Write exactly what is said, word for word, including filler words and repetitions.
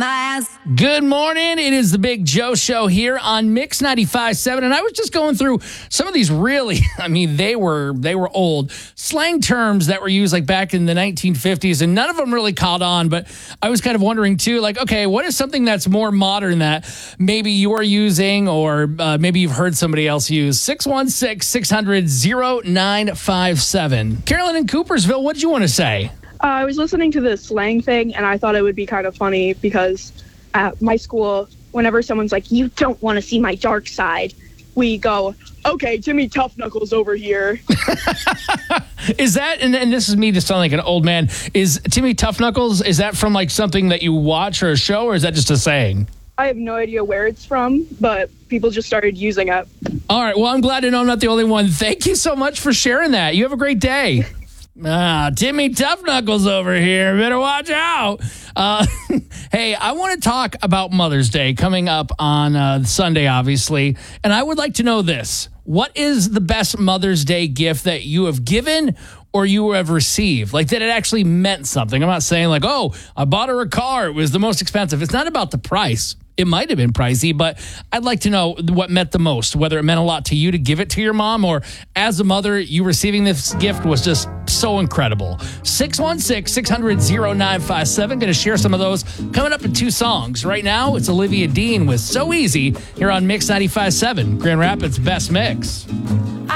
my ass. Good morning. It is the Big Joe Show here on Mix ninety-five point seven. And I was just going through some of these really, I mean, they were they were old slang terms that were used like back in the nineteen fifties, and none of them really caught on. But I was kind of wondering too, like, okay, what is something that's more modern that maybe you are using or uh, maybe you've heard somebody else use? six one six, six hundred, oh nine five seven. Carolyn in Coopersville, what did you want to say? Uh, I was listening to the slang thing, and I thought it would be kind of funny because at my school, whenever someone's like, you don't want to see my dark side, we go, okay, Timmy Tough Knuckles over here. Is that, and, and this is me just sounding like an old man, is Timmy Tough Knuckles, is that from like something that you watch or a show, or is that just a saying? I have no idea where it's from, but people just started using it. All right, well, I'm glad to know I'm not the only one. Thank you so much for sharing that. You have a great day. Ah, Timmy Tough Knuckles over here. Better watch out. Uh, hey, I want to talk about Mother's Day coming up on uh, Sunday, obviously. And I would like to know this. What is the best Mother's Day gift that you have given or you have received? Like that it actually meant something. I'm not saying like, oh, I bought her a car. It was the most expensive. It's not about the price. It might have been pricey, but I'd like to know what meant the most, whether it meant a lot to you to give it to your mom or as a mother, you receiving this gift was just so incredible. six one six, six hundred, oh nine five seven. Going to share some of those coming up in two songs. Right now, it's Olivia Dean with So Easy here on Mix ninety-five point seven, Grand Rapids' best mix.